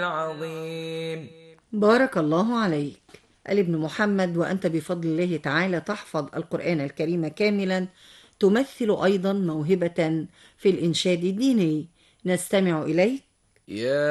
العظيم. بارك الله عليك. الابن محمد، وأنت بفضل الله تعالى تحفظ القرآن الكريم كاملا، تمثل أيضا موهبة في الإنشاد الديني. نستمع إليك. يا